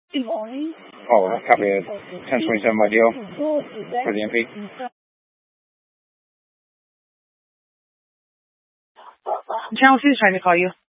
Oh, that can't be a 1027 by deal for the MP. Channel 2 is trying to call you.